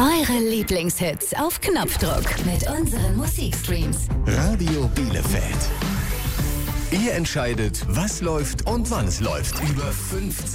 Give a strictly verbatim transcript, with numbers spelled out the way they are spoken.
Eure Lieblingshits auf Knopfdruck mit unseren Musikstreams. Radio Bielefeld. Ihr entscheidet, was läuft und wann es läuft. Über fünfzig